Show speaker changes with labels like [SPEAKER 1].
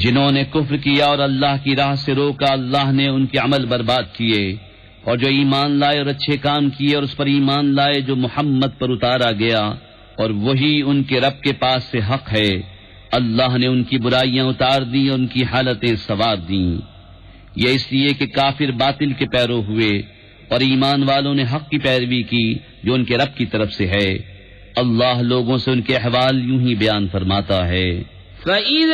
[SPEAKER 1] जिन्होंने कुफ्र किया और अल्लाह की राह से रोका, अल्लाह ने उनके अमल बर्बाद किए। और जो ईमान लाए और अच्छे काम किए और उस पर ईमान लाए जो मोहम्मद पर उतारा गया, और वही उनके रब के पास से हक है, अल्लाह ने उनकी बुराइयां उतार दी और उनकी हालतें संवार दी। ये इसलिए कि काफिर बातिल के पैरो हुए और ईमान वालों ने हक की पैरवी की जो उनके रब की तरफ से है। अल्लाह लोगों से उनके अहवाल यूं ही बयान फरमाता है।